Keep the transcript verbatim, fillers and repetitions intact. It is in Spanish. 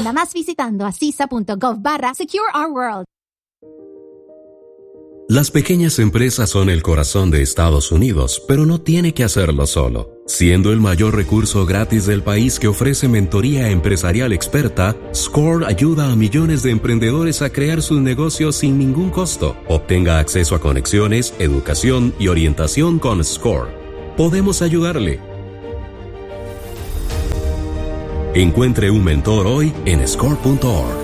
Aprenda más visitando asisa.gov barra Secure Our World. Las pequeñas empresas son el corazón de Estados Unidos, pero no tiene que hacerlo solo. Siendo el mayor recurso gratis del país que ofrece mentoría empresarial experta, SCORE ayuda a millones de emprendedores a crear sus negocios sin ningún costo. Obtenga acceso a conexiones, educación y orientación con SCORE. Podemos ayudarle. Encuentre un mentor hoy en score punto org.